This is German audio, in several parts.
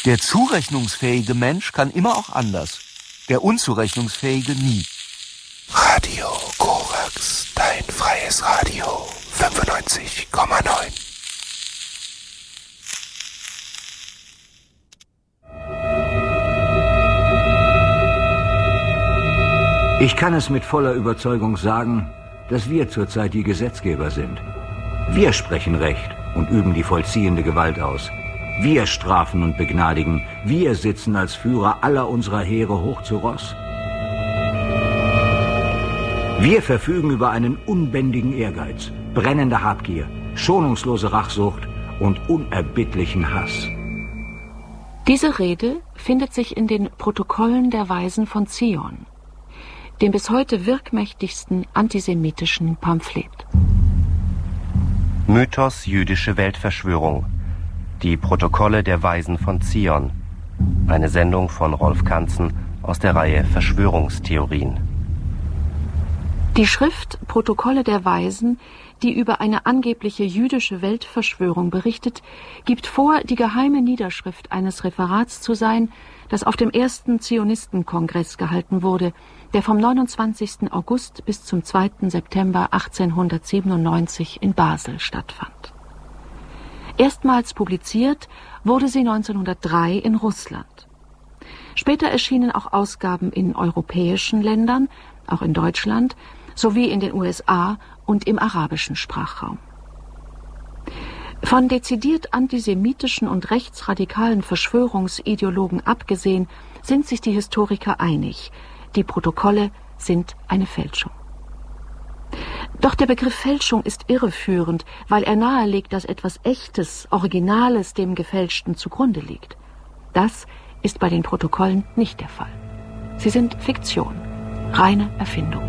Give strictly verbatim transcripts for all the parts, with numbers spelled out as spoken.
Der zurechnungsfähige Mensch kann immer auch anders. Der unzurechnungsfähige nie. Radio Korax, dein freies Radio, fünfundneunzig Komma neun. Ich kann es mit voller Überzeugung sagen, dass wir zurzeit die Gesetzgeber sind. Wir sprechen Recht und üben die vollziehende Gewalt aus. Wir strafen und begnadigen. Wir sitzen als Führer aller unserer Heere hoch zu Ross. Wir verfügen über einen unbändigen Ehrgeiz, brennende Habgier, schonungslose Rachsucht und unerbittlichen Hass. Diese Rede findet sich in den Protokollen der Weisen von Zion, dem bis heute wirkmächtigsten antisemitischen Pamphlet. Mythos jüdische Weltverschwörung. Die Protokolle der Weisen von Zion. Eine Sendung von Rolf Kanzen aus der Reihe Verschwörungstheorien. Die Schrift Protokolle der Weisen, die über eine angebliche jüdische Weltverschwörung berichtet, gibt vor, die geheime Niederschrift eines Referats zu sein, das auf dem ersten Zionistenkongress gehalten wurde, der vom neunundzwanzigsten August bis zum zweiten September achtzehnhundertsiebenundneunzig in Basel stattfand. Erstmals publiziert wurde sie neunzehnhundertdrei in Russland. Später erschienen auch Ausgaben in europäischen Ländern, auch in Deutschland, sowie in den U S A und im arabischen Sprachraum. Von dezidiert antisemitischen und rechtsradikalen Verschwörungsideologen abgesehen, sind sich die Historiker einig, die Protokolle sind eine Fälschung. Doch der Begriff Fälschung ist irreführend, weil er nahelegt, dass etwas Echtes, Originales dem Gefälschten zugrunde liegt. Das ist bei den Protokollen nicht der Fall. Sie sind Fiktion, reine Erfindung.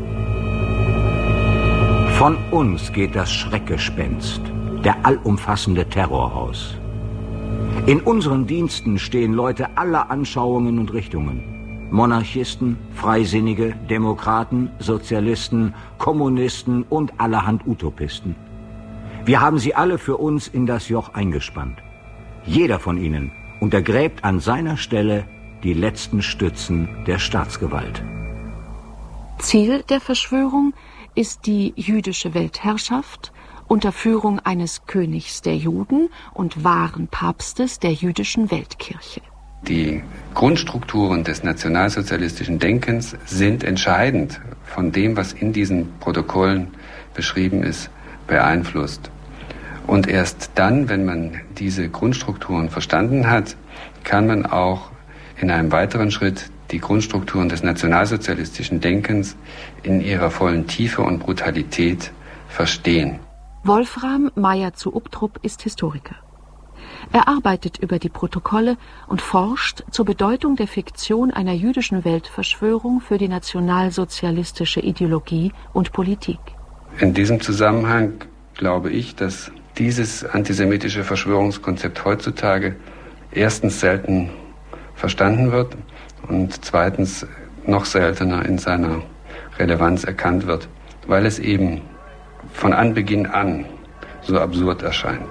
Von uns geht das Schreckgespenst, der allumfassende Terror aus. In unseren Diensten stehen Leute aller Anschauungen und Richtungen. Monarchisten, Freisinnige, Demokraten, Sozialisten, Kommunisten und allerhand Utopisten. Wir haben sie alle für uns in das Joch eingespannt. Jeder von ihnen untergräbt an seiner Stelle die letzten Stützen der Staatsgewalt. Ziel der Verschwörung ist die jüdische Weltherrschaft unter Führung eines Königs der Juden und wahren Papstes der jüdischen Weltkirche. Die Grundstrukturen des nationalsozialistischen Denkens sind entscheidend von dem, was in diesen Protokollen beschrieben ist, beeinflusst. Und erst dann, wenn man diese Grundstrukturen verstanden hat, kann man auch in einem weiteren Schritt die Grundstrukturen des nationalsozialistischen Denkens in ihrer vollen Tiefe und Brutalität verstehen. Wolfram Meyer zu Ubtrup ist Historiker. Er arbeitet über die Protokolle und forscht zur Bedeutung der Fiktion einer jüdischen Weltverschwörung für die nationalsozialistische Ideologie und Politik. In diesem Zusammenhang glaube ich, dass dieses antisemitische Verschwörungskonzept heutzutage erstens selten verstanden wird und zweitens noch seltener in seiner Relevanz erkannt wird, weil es eben von Anbeginn an so absurd erscheint.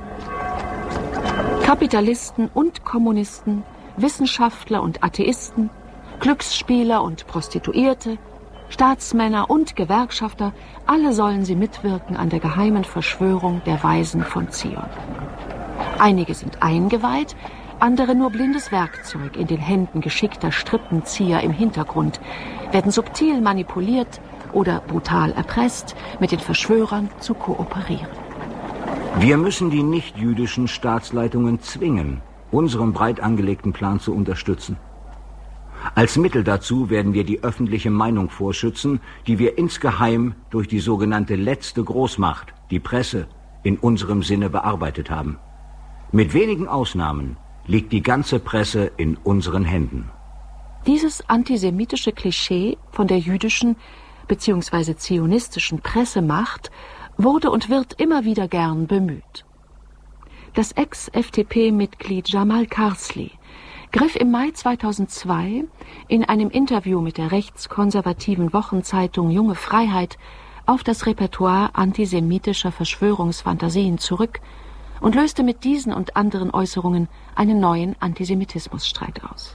Kapitalisten und Kommunisten, Wissenschaftler und Atheisten, Glücksspieler und Prostituierte, Staatsmänner und Gewerkschafter, alle sollen sie mitwirken an der geheimen Verschwörung der Weisen von Zion. Einige sind eingeweiht, andere nur blindes Werkzeug in den Händen geschickter Strippenzieher im Hintergrund, werden subtil manipuliert oder brutal erpresst, mit den Verschwörern zu kooperieren. Wir müssen die nichtjüdischen Staatsleitungen zwingen, unseren breit angelegten Plan zu unterstützen. Als Mittel dazu werden wir die öffentliche Meinung vorschützen, die wir insgeheim durch die sogenannte letzte Großmacht, die Presse, in unserem Sinne bearbeitet haben. Mit wenigen Ausnahmen liegt die ganze Presse in unseren Händen. Dieses antisemitische Klischee von der jüdischen bzw. zionistischen Pressemacht wurde und wird immer wieder gern bemüht. Das Ex-F D P-Mitglied Jamal Karsli griff im Mai zweitausendzwei in einem Interview mit der rechtskonservativen Wochenzeitung Junge Freiheit auf das Repertoire antisemitischer Verschwörungsfantasien zurück und löste mit diesen und anderen Äußerungen einen neuen Antisemitismusstreit aus.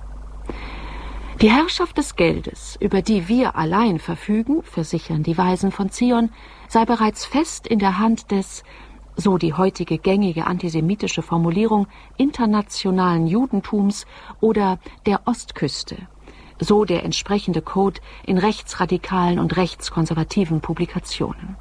Die Herrschaft des Geldes, über die wir allein verfügen, versichern die Weisen von Zion, sei bereits fest in der Hand des, so die heutige gängige antisemitische Formulierung, internationalen Judentums oder der Ostküste, so der entsprechende Code in rechtsradikalen und rechtskonservativen Publikationen.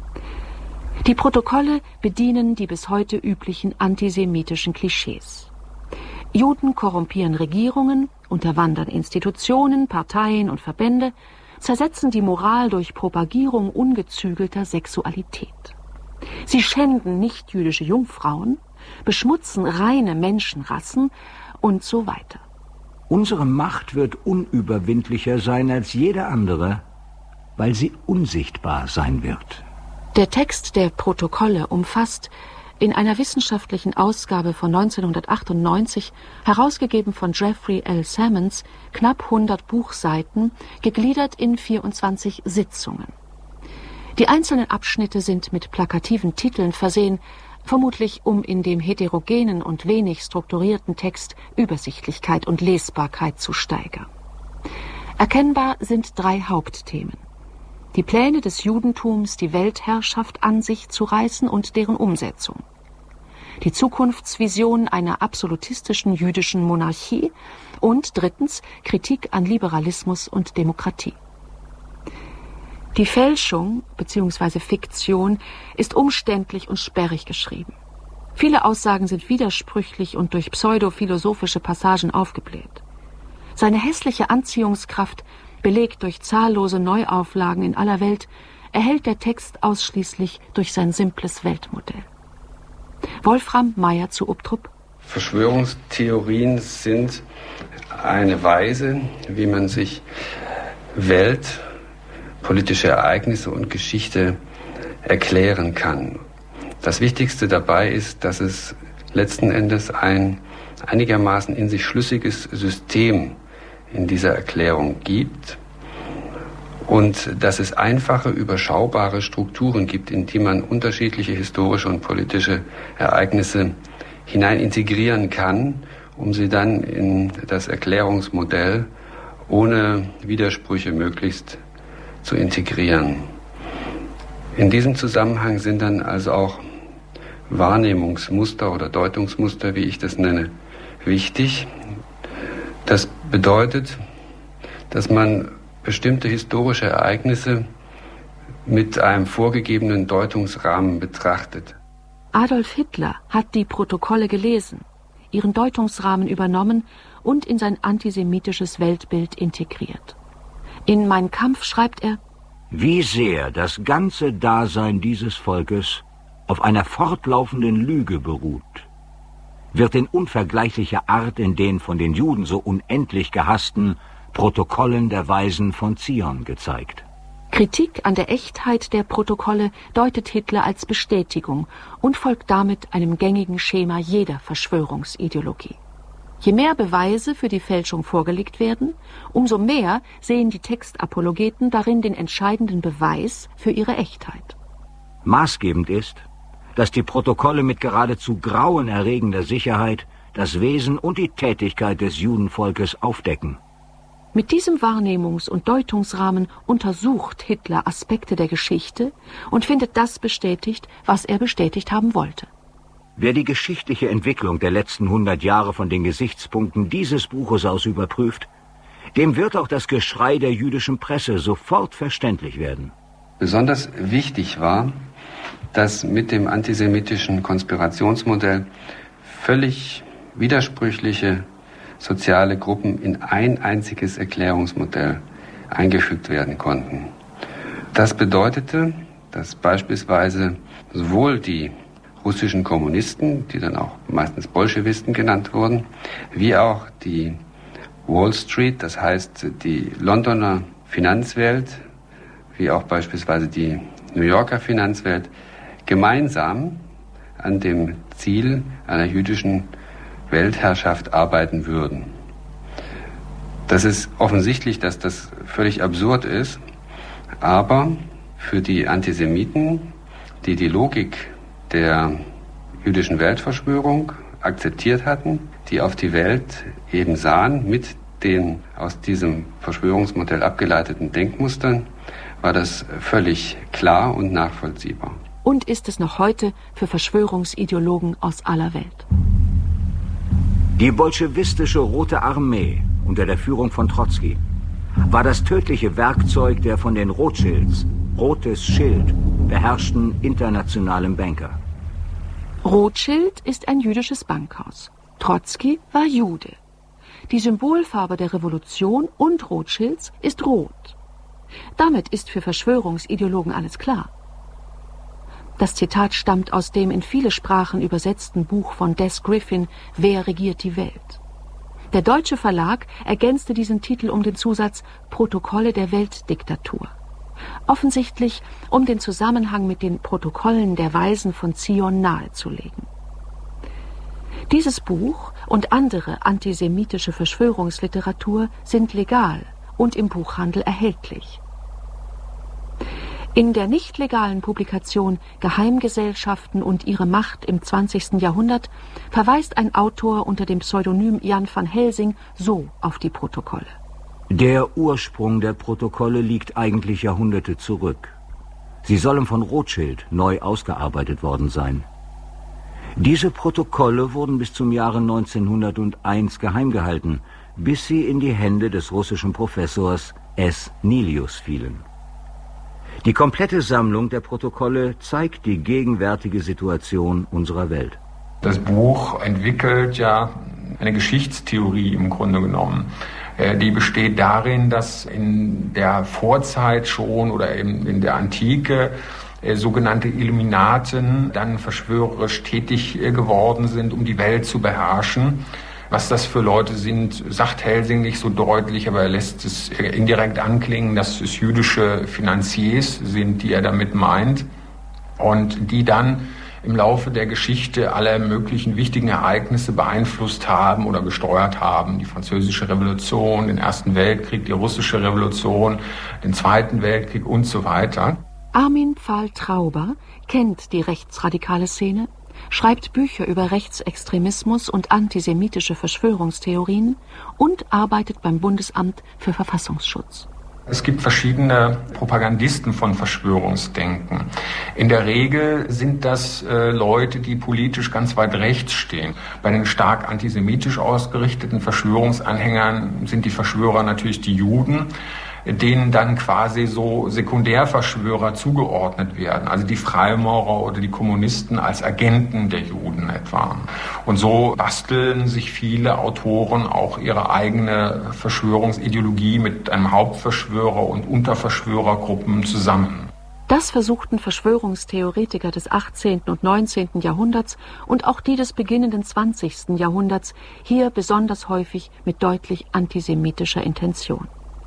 Die Protokolle bedienen die bis heute üblichen antisemitischen Klischees. Juden korrumpieren Regierungen, unterwandern Institutionen, Parteien und Verbände, zersetzen die Moral durch Propagierung ungezügelter Sexualität. Sie schänden nichtjüdische Jungfrauen, beschmutzen reine Menschenrassen und so weiter. Unsere Macht wird unüberwindlicher sein als jede andere, weil sie unsichtbar sein wird. Der Text der Protokolle umfasst in einer wissenschaftlichen Ausgabe von neunzehnhundertachtundneunzig, herausgegeben von Jeffrey L. Sammons, knapp hundert Buchseiten, gegliedert in vierundzwanzig Sitzungen. Die einzelnen Abschnitte sind mit plakativen Titeln versehen, vermutlich um in dem heterogenen und wenig strukturierten Text Übersichtlichkeit und Lesbarkeit zu steigern. Erkennbar sind drei Hauptthemen: die Pläne des Judentums, die Weltherrschaft an sich zu reißen und deren Umsetzung, die Zukunftsvision einer absolutistischen jüdischen Monarchie und drittens Kritik an Liberalismus und Demokratie. Die Fälschung bzw. Fiktion ist umständlich und sperrig geschrieben. Viele Aussagen sind widersprüchlich und durch pseudophilosophische Passagen aufgebläht. Seine hässliche Anziehungskraft, belegt durch zahllose Neuauflagen in aller Welt, erhält der Text ausschließlich durch sein simples Weltmodell. Wolfram Meyer zu Ubtrup. Verschwörungstheorien sind eine Weise, wie man sich Welt, politische Ereignisse und Geschichte erklären kann. Das Wichtigste dabei ist, dass es letzten Endes ein einigermaßen in sich schlüssiges System in dieser Erklärung gibt und dass es einfache, überschaubare Strukturen gibt, in die man unterschiedliche historische und politische Ereignisse hinein integrieren kann, um sie dann in das Erklärungsmodell ohne Widersprüche möglichst zu integrieren. In diesem Zusammenhang sind dann also auch Wahrnehmungsmuster oder Deutungsmuster, wie ich das nenne, wichtig. Das bedeutet, dass man bestimmte historische Ereignisse mit einem vorgegebenen Deutungsrahmen betrachtet. Adolf Hitler hat die Protokolle gelesen, ihren Deutungsrahmen übernommen und in sein antisemitisches Weltbild integriert. In Mein Kampf schreibt er: Wie sehr das ganze Dasein dieses Volkes auf einer fortlaufenden Lüge beruht, wird in unvergleichlicher Art in den von den Juden so unendlich gehassten Protokollen der Weisen von Zion gezeigt. Kritik an der Echtheit der Protokolle deutet Hitler als Bestätigung und folgt damit einem gängigen Schema jeder Verschwörungsideologie. Je mehr Beweise für die Fälschung vorgelegt werden, umso mehr sehen die Textapologeten darin den entscheidenden Beweis für ihre Echtheit. Maßgebend ist, dass die Protokolle mit geradezu grauenerregender Sicherheit das Wesen und die Tätigkeit des Judenvolkes aufdecken. Mit diesem Wahrnehmungs- und Deutungsrahmen untersucht Hitler Aspekte der Geschichte und findet das bestätigt, was er bestätigt haben wollte. Wer die geschichtliche Entwicklung der letzten hundert Jahre von den Gesichtspunkten dieses Buches aus überprüft, dem wird auch das Geschrei der jüdischen Presse sofort verständlich werden. Besonders wichtig war, dass mit dem antisemitischen Konspirationsmodell völlig widersprüchliche soziale Gruppen in ein einziges Erklärungsmodell eingefügt werden konnten. Das bedeutete, dass beispielsweise sowohl die russischen Kommunisten, die dann auch meistens Bolschewisten genannt wurden, wie auch die Wall Street, das heißt die Londoner Finanzwelt, wie auch beispielsweise die New Yorker Finanzwelt, gemeinsam an dem Ziel einer jüdischen Weltherrschaft arbeiten würden. Das ist offensichtlich, dass das völlig absurd ist, aber für die Antisemiten, die die Logik der jüdischen Weltverschwörung akzeptiert hatten, die auf die Welt eben sahen mit den aus diesem Verschwörungsmodell abgeleiteten Denkmustern, war das völlig klar und nachvollziehbar. Und ist es noch heute für Verschwörungsideologen aus aller Welt. Die bolschewistische Rote Armee unter der Führung von Trotzki war das tödliche Werkzeug der von den Rothschilds, Rotes Schild, beherrschten internationalen Banker. Rothschild ist ein jüdisches Bankhaus. Trotzki war Jude. Die Symbolfarbe der Revolution und Rothschilds ist rot. Damit ist für Verschwörungsideologen alles klar. Das Zitat stammt aus dem in viele Sprachen übersetzten Buch von Des Griffin, Wer regiert die Welt? Der deutsche Verlag ergänzte diesen Titel um den Zusatz Protokolle der Weltdiktatur. Offensichtlich, um den Zusammenhang mit den Protokollen der Weisen von Zion nahezulegen. Dieses Buch und andere antisemitische Verschwörungsliteratur sind legal und im Buchhandel erhältlich. In der nicht legalen Publikation Geheimgesellschaften und ihre Macht im zwanzigsten Jahrhundert verweist ein Autor unter dem Pseudonym Jan van Helsing so auf die Protokolle. Der Ursprung der Protokolle liegt eigentlich Jahrhunderte zurück. Sie sollen von Rothschild neu ausgearbeitet worden sein. Diese Protokolle wurden bis zum Jahre neunzehnhunderteins geheim gehalten, bis sie in die Hände des russischen Professors S. Nilius fielen. Die komplette Sammlung der Protokolle zeigt die gegenwärtige Situation unserer Welt. Das Buch entwickelt ja eine Geschichtstheorie im Grunde genommen. Die besteht darin, dass in der Vorzeit schon oder eben in der Antike sogenannte Illuminaten dann verschwörerisch tätig geworden sind, um die Welt zu beherrschen. Was das für Leute sind, sagt Helsing nicht so deutlich, aber er lässt es indirekt anklingen, dass es jüdische Finanziers sind, die er damit meint und die dann im Laufe der Geschichte alle möglichen wichtigen Ereignisse beeinflusst haben oder gesteuert haben. Die Französische Revolution, den Ersten Weltkrieg, die Russische Revolution, den Zweiten Weltkrieg und so weiter. Armin Pfahl-Trauber kennt die rechtsradikale Szene, schreibt Bücher über Rechtsextremismus und antisemitische Verschwörungstheorien und arbeitet beim Bundesamt für Verfassungsschutz. Es gibt verschiedene Propagandisten von Verschwörungsdenken. In der Regel sind das äh, Leute, die politisch ganz weit rechts stehen. Bei den stark antisemitisch ausgerichteten Verschwörungsanhängern sind die Verschwörer natürlich die Juden, denen dann quasi so Sekundärverschwörer zugeordnet werden, also die Freimaurer oder die Kommunisten als Agenten der Juden etwa. Und so basteln sich viele Autoren auch ihre eigene Verschwörungsideologie mit einem Hauptverschwörer und Unterverschwörergruppen zusammen. Das versuchten Verschwörungstheoretiker des achtzehnten und neunzehnten Jahrhunderts und auch die des beginnenden zwanzigsten Jahrhunderts, hier besonders häufig mit deutlich antisemitischer Intention.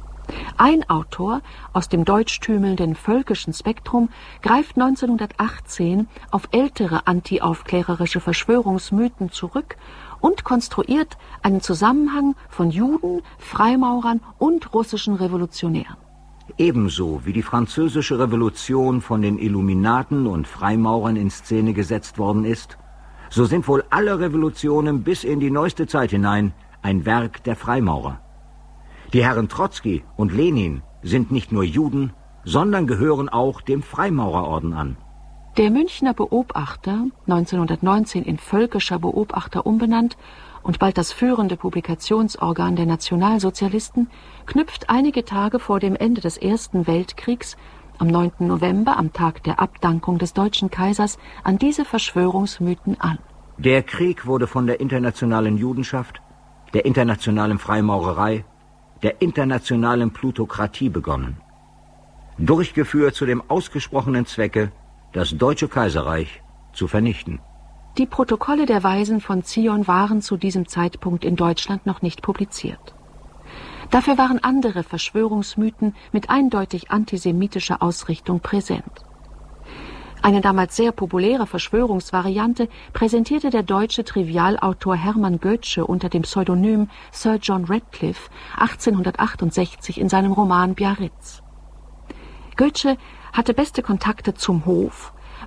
Ein Autor aus dem deutschtümelnden völkischen Spektrum greift neunzehnhundertachtzehn auf ältere antiaufklärerische Verschwörungsmythen zurück und konstruiert einen Zusammenhang von Juden, Freimaurern und russischen Revolutionären. Ebenso wie die französische Revolution von den Illuminaten und Freimaurern in Szene gesetzt worden ist, so sind wohl alle Revolutionen bis in die neueste Zeit hinein ein Werk der Freimaurer. Die Herren Trotzki und Lenin sind nicht nur Juden, sondern gehören auch dem Freimaurerorden an. Der Münchner Beobachter, neunzehnhundertneunzehn in Völkischer Beobachter umbenannt und bald das führende Publikationsorgan der Nationalsozialisten, knüpft einige Tage vor dem Ende des Ersten Weltkriegs, am neunten November, am Tag der Abdankung des deutschen Kaisers, an diese Verschwörungsmythen an. Der Krieg wurde von der internationalen Judenschaft, der internationalen Freimaurerei, der internationalen Plutokratie begonnen. Durchgeführt zu dem ausgesprochenen Zwecke, das Deutsche Kaiserreich zu vernichten. Die Protokolle der Weisen von Zion waren zu diesem Zeitpunkt in Deutschland noch nicht publiziert. Dafür waren andere Verschwörungsmythen mit eindeutig antisemitischer Ausrichtung präsent. Eine damals sehr populäre Verschwörungsvariante präsentierte der deutsche Trivialautor Hermann Goetsche unter dem Pseudonym Sir John Radcliffe achtzehnhundertachtundsechzig in seinem Roman Biarritz. Goetsche hatte beste Kontakte zum Hof,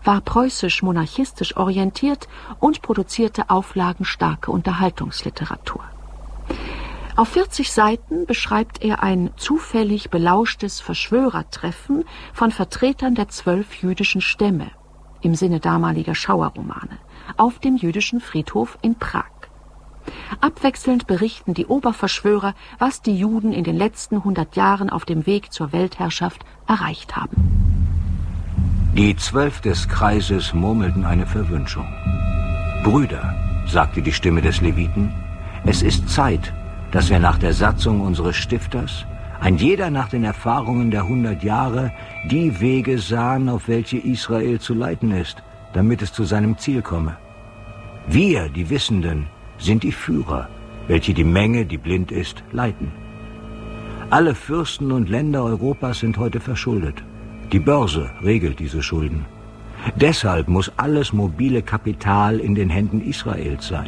war preußisch-monarchistisch orientiert und produzierte auflagenstarke Unterhaltungsliteratur. Auf vierzig Seiten beschreibt er ein zufällig belauschtes Verschwörertreffen von Vertretern der zwölf jüdischen Stämme, im Sinne damaliger Schauerromane, auf dem jüdischen Friedhof in Prag. Abwechselnd berichten die Oberverschwörer, was die Juden in den letzten hundert Jahren auf dem Weg zur Weltherrschaft erreicht haben. Die Zwölf des Kreises murmelten eine Verwünschung. »Brüder«, sagte die Stimme des Leviten, »es ist Zeit, dass wir nach der Satzung unseres Stifters, ein jeder nach den Erfahrungen der hundert Jahre, die Wege sahen, auf welche Israel zu leiten ist, damit es zu seinem Ziel komme. Wir, die Wissenden, sind die Führer, welche die Menge, die blind ist, leiten. Alle Fürsten und Länder Europas sind heute verschuldet. Die Börse regelt diese Schulden. Deshalb muss alles mobile Kapital in den Händen Israels sein.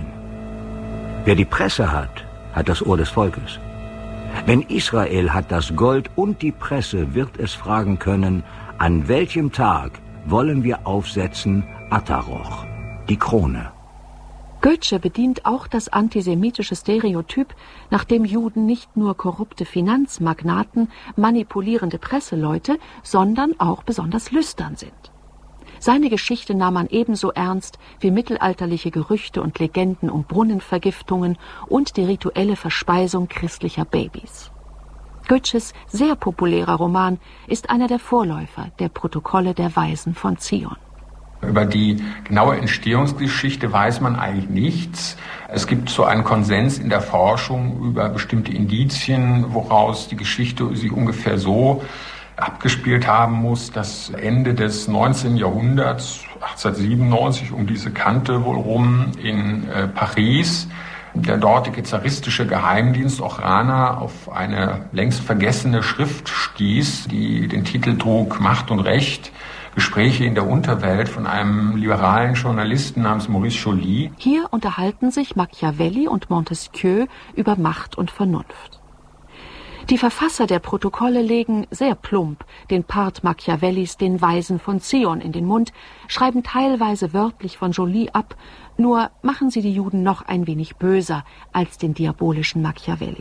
Wer die Presse hat, hat das Ohr des Volkes. Wenn Israel hat das Gold und die Presse, wird es fragen können, an welchem Tag wollen wir aufsetzen Ataroch, die Krone. Goethe bedient auch das antisemitische Stereotyp, nach dem Juden nicht nur korrupte Finanzmagnaten, manipulierende Presseleute, sondern auch besonders lüstern sind. Seine Geschichte nahm man ebenso ernst wie mittelalterliche Gerüchte und Legenden um Brunnenvergiftungen und die rituelle Verspeisung christlicher Babys. Goethes sehr populärer Roman ist einer der Vorläufer der Protokolle der Weisen von Zion. Über die genaue Entstehungsgeschichte weiß man eigentlich nichts. Es gibt so einen Konsens in der Forschung über bestimmte Indizien, woraus die Geschichte sich ungefähr so abgespielt haben muss, dass Ende des neunzehnten Jahrhunderts, achtzehnhundertsiebenundneunzig, um diese Kante wohl rum, in äh, Paris, der dortige zaristische Geheimdienst Ochrana auf eine längst vergessene Schrift stieß, die den Titel trug Macht und Recht, Gespräche in der Unterwelt von einem liberalen Journalisten namens Maurice Joly. Hier unterhalten sich Machiavelli und Montesquieu über Macht und Vernunft. Die Verfasser der Protokolle legen sehr plump den Part Machiavellis den Weisen von Zion in den Mund, schreiben teilweise wörtlich von Joly ab, nur machen sie die Juden noch ein wenig böser als den diabolischen Machiavelli.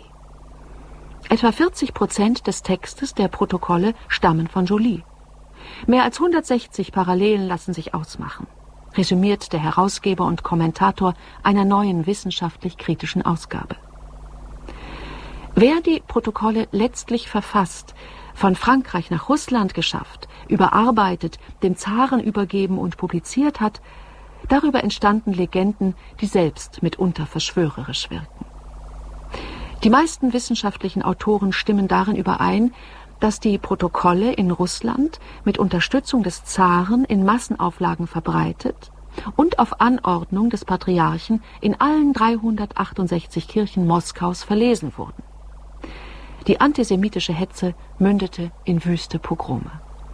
Etwa vierzig Prozent des Textes der Protokolle stammen von Joly. Mehr als hundertsechzig Parallelen lassen sich ausmachen, resümiert der Herausgeber und Kommentator einer neuen wissenschaftlich-kritischen Ausgabe. Wer die Protokolle letztlich verfasst, von Frankreich nach Russland geschafft, überarbeitet, dem Zaren übergeben und publiziert hat, darüber entstanden Legenden, die selbst mitunter verschwörerisch wirken. Die meisten wissenschaftlichen Autoren stimmen darin überein, dass die Protokolle in Russland mit Unterstützung des Zaren in Massenauflagen verbreitet und auf Anordnung des Patriarchen in allen dreihundertachtundsechzig Kirchen Moskaus verlesen wurden. Die antisemitische Hetze mündete in wüste Pogrome.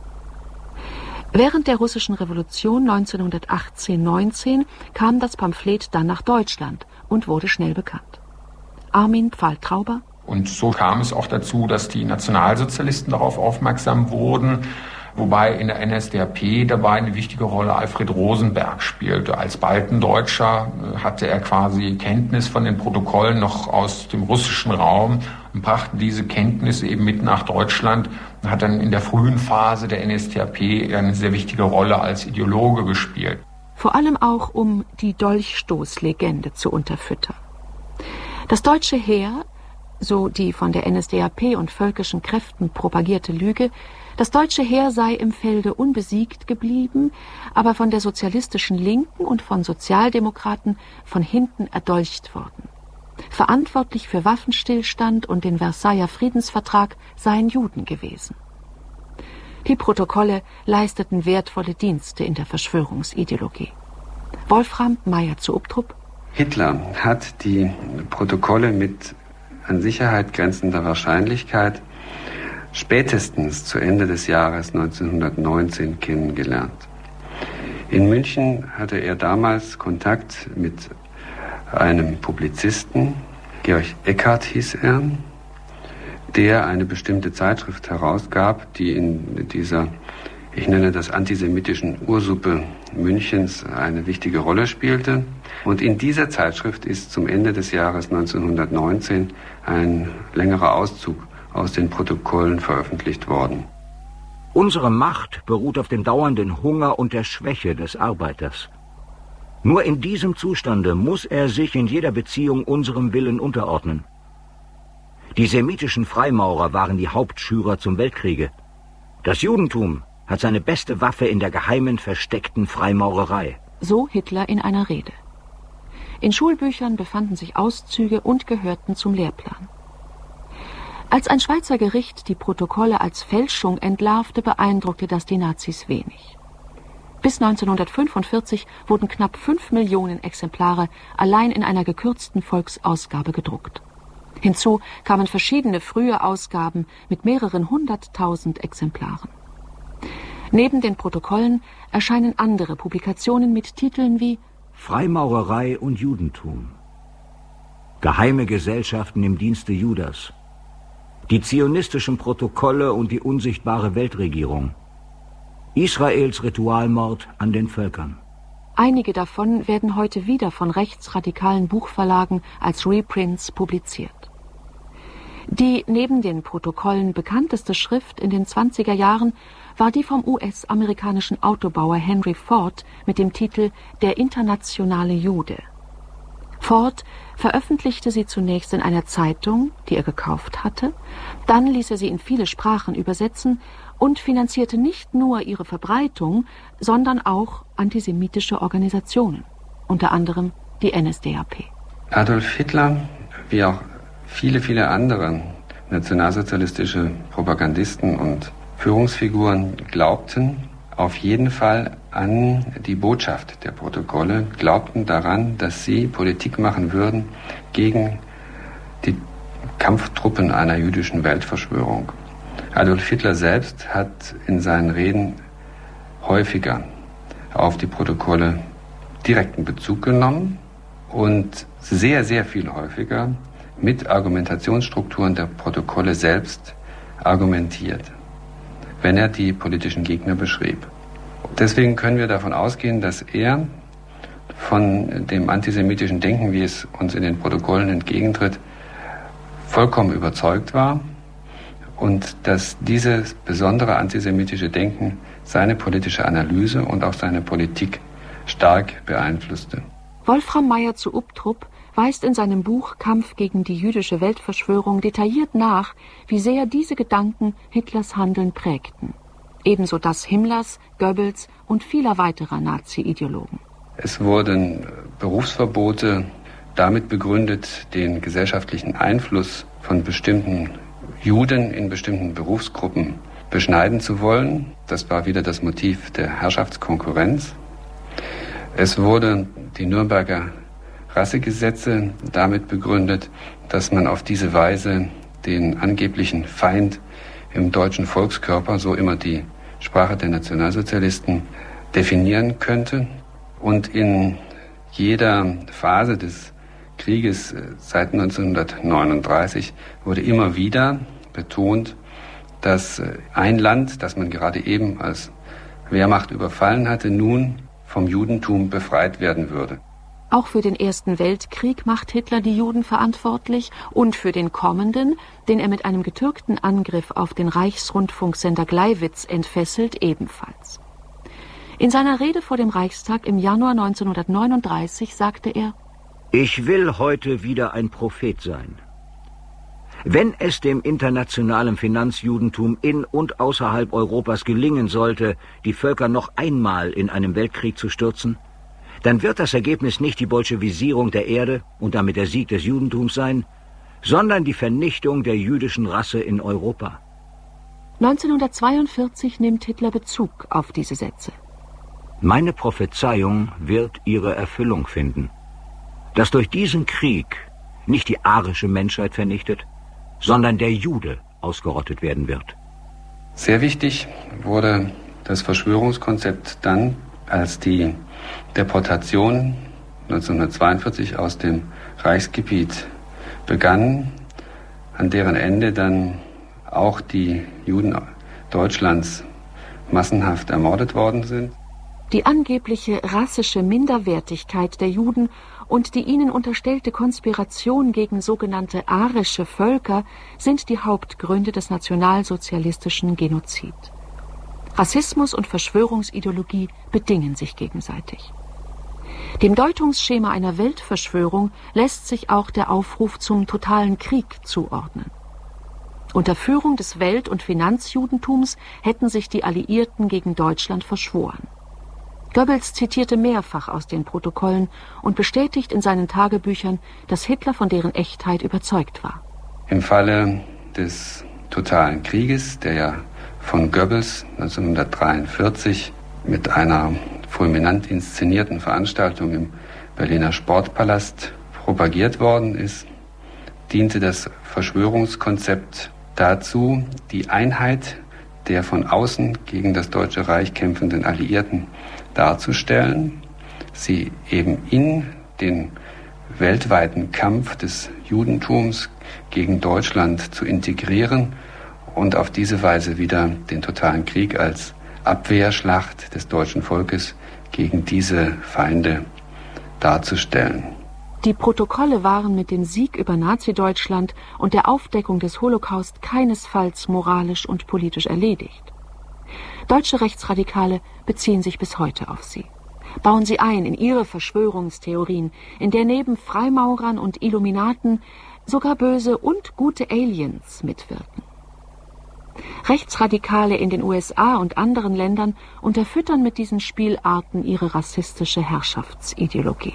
Während der russischen Revolution neunzehnhundertachtzehn neunzehn kam das Pamphlet dann nach Deutschland und wurde schnell bekannt. Armin Pfahl-Trauber. Und so kam es auch dazu, dass die Nationalsozialisten darauf aufmerksam wurden, wobei in der N S D A P dabei eine wichtige Rolle Alfred Rosenberg spielte. Als Baltendeutscher hatte er quasi Kenntnis von den Protokollen noch aus dem russischen Raum und brachte diese Kenntnis eben mit nach Deutschland und hat dann in der frühen Phase der N S D A P eine sehr wichtige Rolle als Ideologe gespielt. Vor allem auch, um die Dolchstoßlegende zu unterfüttern. Das deutsche Heer, so die von der N S D A P und völkischen Kräften propagierte Lüge, das deutsche Heer sei im Felde unbesiegt geblieben, aber von der sozialistischen Linken und von Sozialdemokraten von hinten erdolcht worden. Verantwortlich für Waffenstillstand und den Versailler Friedensvertrag seien Juden gewesen. Die Protokolle leisteten wertvolle Dienste in der Verschwörungsideologie. Wolfram Meyer zu Ubtrup. Hitler hat die Protokolle mit an Sicherheit grenzender Wahrscheinlichkeit spätestens zu Ende des Jahres neunzehnhundertneunzehn kennengelernt. In München hatte er damals Kontakt mit einem Publizisten, Georg Eckart hieß er, der eine bestimmte Zeitschrift herausgab, die in dieser ich nenne das antisemitischen Ursuppe Münchens, eine wichtige Rolle spielte. Und in dieser Zeitschrift ist zum Ende des Jahres neunzehnhundertneunzehn ein längerer Auszug aus den Protokollen veröffentlicht worden. Unsere Macht beruht auf dem dauernden Hunger und der Schwäche des Arbeiters. Nur in diesem Zustande muss er sich in jeder Beziehung unserem Willen unterordnen. Die semitischen Freimaurer waren die Hauptschürer zum Weltkriege. Das Judentum hat seine beste Waffe in der geheimen, versteckten Freimaurerei. So Hitler in einer Rede. In Schulbüchern befanden sich Auszüge und gehörten zum Lehrplan. Als ein Schweizer Gericht die Protokolle als Fälschung entlarvte, beeindruckte das die Nazis wenig. Bis neunzehnhundertfünfundvierzig wurden knapp fünf Millionen Exemplare allein in einer gekürzten Volksausgabe gedruckt. Hinzu kamen verschiedene frühe Ausgaben mit mehreren hunderttausend Exemplaren. Neben den Protokollen erscheinen andere Publikationen mit Titeln wie Freimaurerei und Judentum, Geheime Gesellschaften im Dienste Judas, die zionistischen Protokolle und die unsichtbare Weltregierung, Israels Ritualmord an den Völkern. Einige davon werden heute wieder von rechtsradikalen Buchverlagen als Reprints publiziert. Die neben den Protokollen bekannteste Schrift in den zwanziger Jahren war die vom U S-amerikanischen Autobauer Henry Ford mit dem Titel »Der internationale Jude«. Ford veröffentlichte sie zunächst in einer Zeitung, die er gekauft hatte, dann ließ er sie in viele Sprachen übersetzen und finanzierte nicht nur ihre Verbreitung, sondern auch antisemitische Organisationen, unter anderem die N S D A P. Adolf Hitler, wie auch viele, viele andere nationalsozialistische Propagandisten und Führungsfiguren glaubten auf jeden Fall an die Botschaft der Protokolle, glaubten daran, dass sie Politik machen würden gegen die Kampftruppen einer jüdischen Weltverschwörung. Adolf Hitler selbst hat in seinen Reden häufiger auf die Protokolle direkten Bezug genommen und sehr, sehr viel häufiger mit Argumentationsstrukturen der Protokolle selbst argumentiert, wenn er die politischen Gegner beschrieb. Deswegen können wir davon ausgehen, dass er von dem antisemitischen Denken, wie es uns in den Protokollen entgegentritt, vollkommen überzeugt war und dass dieses besondere antisemitische Denken seine politische Analyse und auch seine Politik stark beeinflusste. Wolfram Meyer zu Ubtrup weist in seinem Buch Kampf gegen die jüdische Weltverschwörung detailliert nach, wie sehr diese Gedanken Hitlers Handeln prägten. Ebenso das Himmlers, Goebbels und vieler weiterer Nazi-Ideologen. Es wurden Berufsverbote damit begründet, den gesellschaftlichen Einfluss von bestimmten Juden in bestimmten Berufsgruppen beschneiden zu wollen. Das war wieder das Motiv der Herrschaftskonkurrenz. Es wurde die Nürnberger Rassegesetze damit begründet, dass man auf diese Weise den angeblichen Feind im deutschen Volkskörper, so immer die Sprache der Nationalsozialisten, definieren könnte. Und in jeder Phase des Krieges seit neunzehnhundertneununddreißig wurde immer wieder betont, dass ein Land, das man gerade eben als Wehrmacht überfallen hatte, nun vom Judentum befreit werden würde. Auch für den Ersten Weltkrieg macht Hitler die Juden verantwortlich und für den kommenden, den er mit einem getürkten Angriff auf den Reichsrundfunksender Gleiwitz entfesselt, ebenfalls. In seiner Rede vor dem Reichstag im Januar neunzehnhundertneununddreißig sagte er: Ich will heute wieder ein Prophet sein. Wenn es dem internationalen Finanzjudentum in und außerhalb Europas gelingen sollte, die Völker noch einmal in einem Weltkrieg zu stürzen, dann wird das Ergebnis nicht die Bolschewisierung der Erde und damit der Sieg des Judentums sein, sondern die Vernichtung der jüdischen Rasse in Europa. neunzehnhundertzweiundvierzig nimmt Hitler Bezug auf diese Sätze. Meine Prophezeiung wird ihre Erfüllung finden, dass durch diesen Krieg nicht die arische Menschheit vernichtet, sondern der Jude ausgerottet werden wird. Sehr wichtig wurde das Verschwörungskonzept dann, als die Deportation neunzehnhundertzweiundvierzig aus dem Reichsgebiet begann, an deren Ende dann auch die Juden Deutschlands massenhaft ermordet worden sind. Die angebliche rassische Minderwertigkeit der Juden und die ihnen unterstellte Konspiration gegen sogenannte arische Völker sind die Hauptgründe des nationalsozialistischen Genozid. Rassismus und Verschwörungsideologie bedingen sich gegenseitig. Dem Deutungsschema einer Weltverschwörung lässt sich auch der Aufruf zum totalen Krieg zuordnen. Unter Führung des Welt- und Finanzjudentums hätten sich die Alliierten gegen Deutschland verschworen. Goebbels zitierte mehrfach aus den Protokollen und bestätigt in seinen Tagebüchern, dass Hitler von deren Echtheit überzeugt war. Im Falle des totalen Krieges, der ja von Goebbels neunzehnhundertdreiundvierzig mit einer fulminant inszenierten Veranstaltung im Berliner Sportpalast propagiert worden ist, diente das Verschwörungskonzept dazu, die Einheit der von außen gegen das Deutsche Reich kämpfenden Alliierten darzustellen, sie eben in den weltweiten Kampf des Judentums gegen Deutschland zu integrieren und auf diese Weise wieder den totalen Krieg als Abwehrschlacht des deutschen Volkes gegen diese Feinde darzustellen. Die Protokolle waren mit dem Sieg über Nazi-Deutschland und der Aufdeckung des Holocaust keinesfalls moralisch und politisch erledigt. Deutsche Rechtsradikale beziehen sich bis heute auf sie, bauen sie ein in ihre Verschwörungstheorien, in der neben Freimaurern und Illuminaten sogar böse und gute Aliens mitwirken. Rechtsradikale in den U S A und anderen Ländern unterfüttern mit diesen Spielarten ihre rassistische Herrschaftsideologie.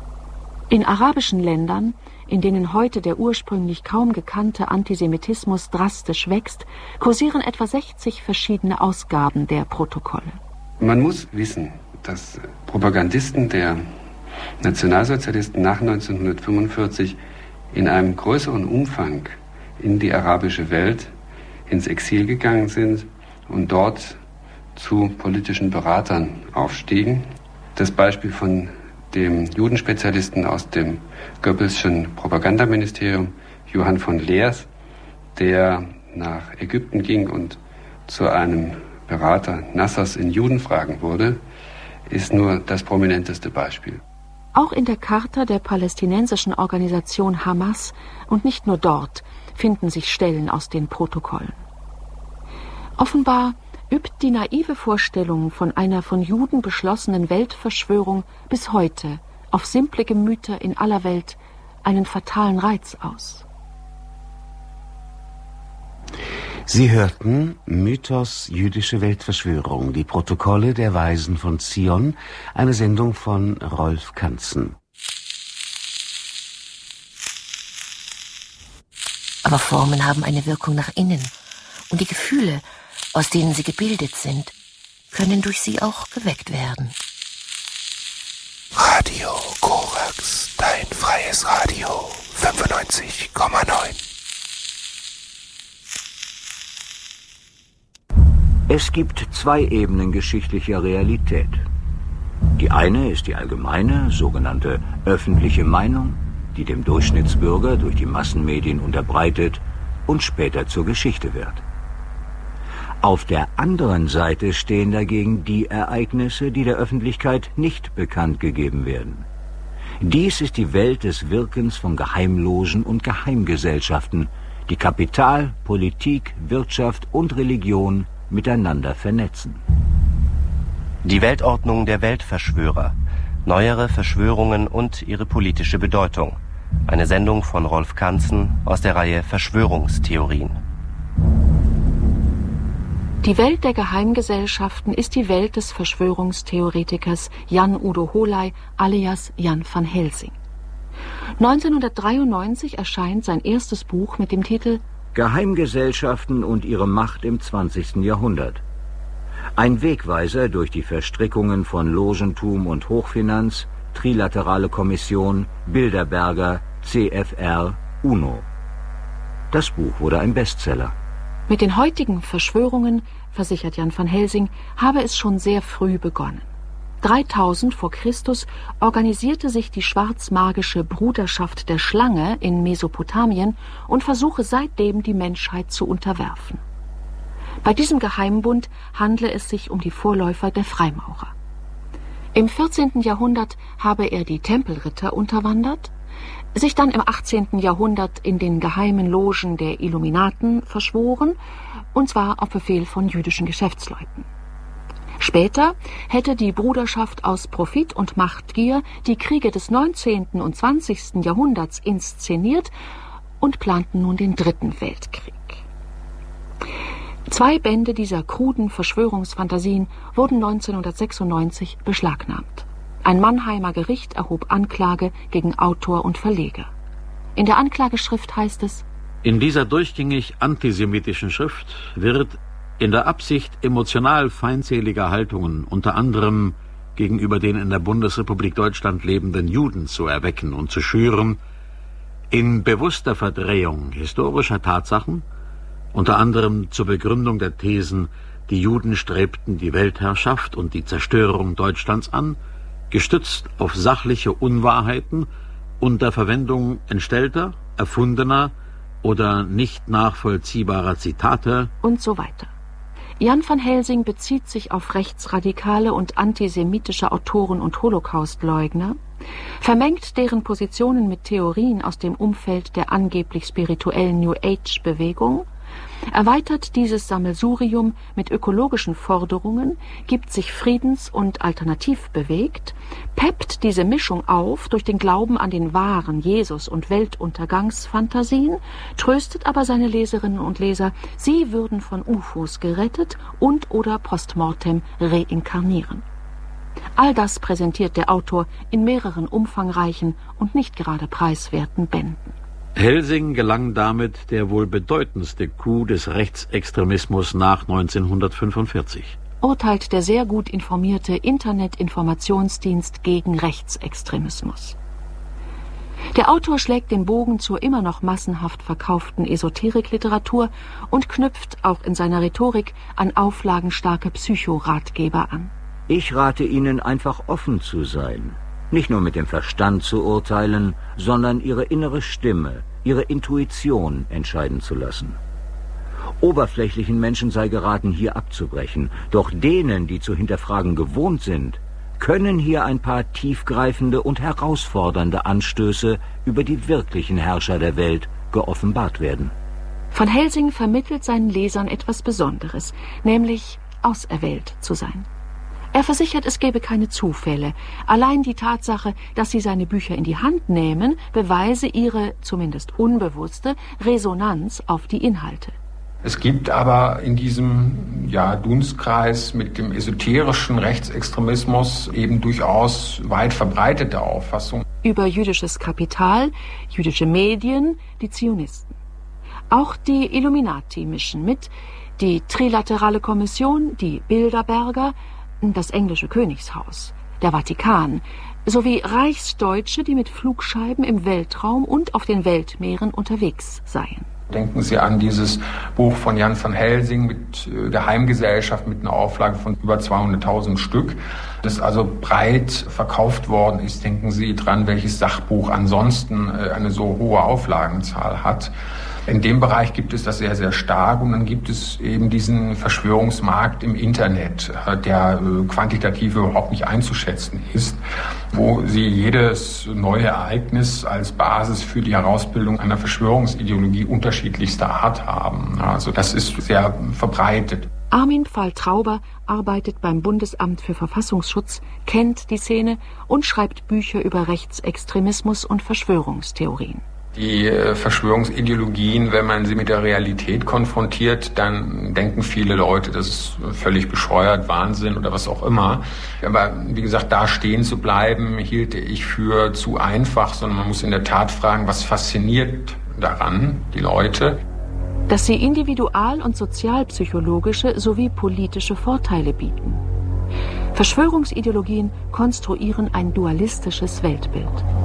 In arabischen Ländern, in denen heute der ursprünglich kaum gekannte Antisemitismus drastisch wächst, kursieren etwa sechzig verschiedene Ausgaben der Protokolle. Man muss wissen, dass Propagandisten der Nationalsozialisten nach neunzehnhundertfünfundvierzig in einem größeren Umfang in die arabische Welt ins Exil gegangen sind und dort zu politischen Beratern aufstiegen. Das Beispiel von dem Judenspezialisten aus dem Goebbelschen Propagandaministerium, Johann von Leers, der nach Ägypten ging und zu einem Berater Nassers in Judenfragen wurde, ist nur das prominenteste Beispiel. Auch in der Charta der palästinensischen Organisation Hamas und nicht nur dort finden sich Stellen aus den Protokollen. Offenbar übt die naive Vorstellung von einer von Juden beschlossenen Weltverschwörung bis heute auf simple Gemüter in aller Welt einen fatalen Reiz aus. Sie hörten Mythos jüdische Weltverschwörung, die Protokolle der Weisen von Zion, eine Sendung von Rolf Kanzen. Aber Formen haben eine Wirkung nach innen und die Gefühle, aus denen sie gebildet sind, können durch sie auch geweckt werden. Radio Korax, dein freies Radio, fünfundneunzig Komma neun. Es gibt zwei Ebenen geschichtlicher Realität. Die eine ist die allgemeine, sogenannte öffentliche Meinung, die dem Durchschnittsbürger durch die Massenmedien unterbreitet und später zur Geschichte wird. Auf der anderen Seite stehen dagegen die Ereignisse, die der Öffentlichkeit nicht bekannt gegeben werden. Dies ist die Welt des Wirkens von Geheimlosen und Geheimgesellschaften, die Kapital, Politik, Wirtschaft und Religion miteinander vernetzen. Die Weltordnung der Weltverschwörer, neuere Verschwörungen und ihre politische Bedeutung. Eine Sendung von Rolf Kanzen aus der Reihe Verschwörungstheorien. Die Welt der Geheimgesellschaften ist die Welt des Verschwörungstheoretikers Jan Udo Holey alias Jan van Helsing. neunzehnhundertdreiundneunzig erscheint sein erstes Buch mit dem Titel Geheimgesellschaften und ihre Macht im zwanzigsten Jahrhundert. Ein Wegweiser durch die Verstrickungen von Logentum und Hochfinanz, Trilaterale Kommission, Bilderberger, C F R, UNO. Das Buch wurde ein Bestseller. Mit den heutigen Verschwörungen, versichert Jan van Helsing, habe es schon sehr früh begonnen. dreitausend vor Christus organisierte sich die schwarzmagische Bruderschaft der Schlange in Mesopotamien und versuche seitdem die Menschheit zu unterwerfen. Bei diesem Geheimbund handle es sich um die Vorläufer der Freimaurer. Im vierzehnten Jahrhundert habe er die Tempelritter unterwandert, sich dann im achtzehnten Jahrhundert in den geheimen Logen der Illuminaten verschworen, und zwar auf Befehl von jüdischen Geschäftsleuten. Später hätte die Bruderschaft aus Profit und Machtgier die Kriege des neunzehnten und zwanzigsten Jahrhunderts inszeniert und planten nun den Dritten Weltkrieg. Zwei Bände dieser kruden Verschwörungsfantasien wurden neunzehnhundertsechsundneunzig beschlagnahmt. Ein Mannheimer Gericht erhob Anklage gegen Autor und Verleger. In der Anklageschrift heißt es: In dieser durchgängig antisemitischen Schrift wird in der Absicht emotional feindseliger Haltungen, unter anderem gegenüber den in der Bundesrepublik Deutschland lebenden Juden zu erwecken und zu schüren, in bewusster Verdrehung historischer Tatsachen, unter anderem zur Begründung der Thesen, die Juden strebten die Weltherrschaft und die Zerstörung Deutschlands an, gestützt auf sachliche Unwahrheiten unter Verwendung entstellter, erfundener oder nicht nachvollziehbarer Zitate und so weiter. Jan van Helsing bezieht sich auf rechtsradikale und antisemitische Autoren und Holocaustleugner, vermengt deren Positionen mit Theorien aus dem Umfeld der angeblich spirituellen New Age-Bewegung, erweitert dieses Sammelsurium mit ökologischen Forderungen, gibt sich friedens- und alternativbewegt, peppt diese Mischung auf durch den Glauben an den wahren Jesus- und Weltuntergangsfantasien, tröstet aber seine Leserinnen und Leser, sie würden von U F Os gerettet und oder postmortem reinkarnieren. All das präsentiert der Autor in mehreren umfangreichen und nicht gerade preiswerten Bänden. Helsing gelang damit der wohl bedeutendste Coup des Rechtsextremismus nach neunzehnhundertfünfundvierzig. Urteilt der sehr gut informierte Internet-Informationsdienst gegen Rechtsextremismus. Der Autor schlägt den Bogen zur immer noch massenhaft verkauften Esoterikliteratur und knüpft auch in seiner Rhetorik an auflagenstarke Psychoratgeber an. Ich rate Ihnen, einfach offen zu sein. Nicht nur mit dem Verstand zu urteilen, sondern Ihre innere Stimme, Ihre Intuition entscheiden zu lassen. Oberflächlichen Menschen sei geraten, hier abzubrechen. Doch denen, die zu hinterfragen gewohnt sind, können hier ein paar tiefgreifende und herausfordernde Anstöße über die wirklichen Herrscher der Welt geoffenbart werden. Van Helsing vermittelt seinen Lesern etwas Besonderes, nämlich auserwählt zu sein. Er versichert, es gebe keine Zufälle. Allein die Tatsache, dass sie seine Bücher in die Hand nehmen, beweise ihre, zumindest unbewusste, Resonanz auf die Inhalte. Es gibt aber in diesem ja, Dunstkreis mit dem esoterischen Rechtsextremismus eben durchaus weit verbreitete Auffassungen. Über jüdisches Kapital, jüdische Medien, die Zionisten. Auch die Illuminati mischen mit, die Trilaterale Kommission, die Bilderberger, das englische Königshaus, der Vatikan, sowie Reichsdeutsche, die mit Flugscheiben im Weltraum und auf den Weltmeeren unterwegs seien. Denken Sie an dieses Buch von Jan van Helsing mit äh, Geheimgesellschaft mit einer Auflage von über zweihunderttausend Stück, das also breit verkauft worden ist. Denken Sie dran, welches Sachbuch ansonsten äh, eine so hohe Auflagenzahl hat. In dem Bereich gibt es das sehr, sehr stark. Und dann gibt es eben diesen Verschwörungsmarkt im Internet, der quantitativ überhaupt nicht einzuschätzen ist, wo Sie jedes neue Ereignis als Basis für die Herausbildung einer Verschwörungsideologie unterschiedlichster Art haben. Also das ist sehr verbreitet. Armin Pfahl-Trauber arbeitet beim Bundesamt für Verfassungsschutz, kennt die Szene und schreibt Bücher über Rechtsextremismus und Verschwörungstheorien. Die Verschwörungsideologien, wenn man sie mit der Realität konfrontiert, dann denken viele Leute, das ist völlig bescheuert, Wahnsinn oder was auch immer. Aber wie gesagt, da stehen zu bleiben, hielte ich für zu einfach, sondern man muss in der Tat fragen, was fasziniert daran die Leute? Dass sie individual- und sozialpsychologische sowie politische Vorteile bieten. Verschwörungsideologien konstruieren ein dualistisches Weltbild.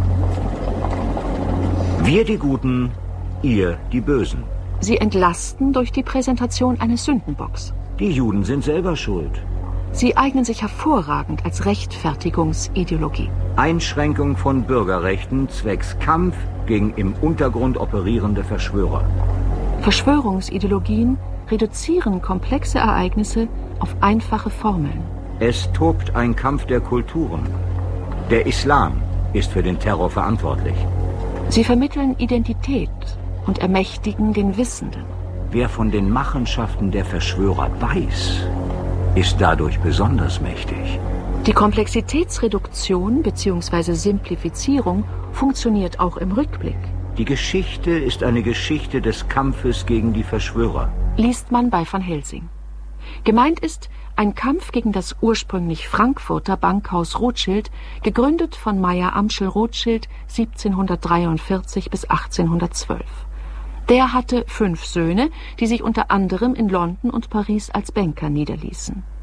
Wir die Guten, ihr die Bösen. Sie entlasten durch die Präsentation eines Sündenbocks. Die Juden sind selber schuld. Sie eignen sich hervorragend als Rechtfertigungsideologie. Einschränkung von Bürgerrechten zwecks Kampf gegen im Untergrund operierende Verschwörer. Verschwörungsideologien reduzieren komplexe Ereignisse auf einfache Formeln. Es tobt ein Kampf der Kulturen. Der Islam ist für den Terror verantwortlich. Sie vermitteln Identität und ermächtigen den Wissenden. Wer von den Machenschaften der Verschwörer weiß, ist dadurch besonders mächtig. Die Komplexitätsreduktion bzw. Simplifizierung funktioniert auch im Rückblick. Die Geschichte ist eine Geschichte des Kampfes gegen die Verschwörer. Liest man bei Van Helsing. Gemeint ist ein Kampf gegen das ursprünglich Frankfurter Bankhaus Rothschild, gegründet von Meyer Amschel Rothschild siebzehnhundertdreiundvierzig bis achtzehnhundertzwölf. Der hatte fünf Söhne, die sich unter anderem in London und Paris als Banker niederließen.